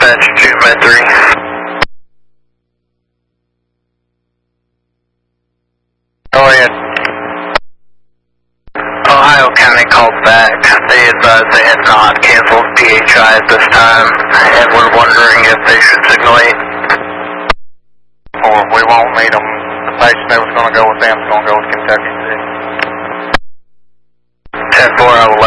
dispatch, June by 3. Oh yeah. Ohio County called back. They advised they had not canceled PHI at this time and were wondering if they should signal 8. Or we won't need them. The patient that was going to go with them is going to go with Kentucky City. 10-4, I will